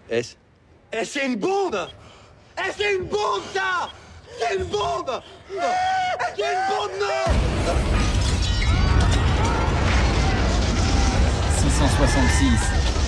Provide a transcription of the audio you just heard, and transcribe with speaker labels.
Speaker 1: Est-ce?
Speaker 2: Eh, c'est une bombe! Eh, c'est une bombe, ça! C'est une bombe! C'est une bombe, non!
Speaker 3: 666.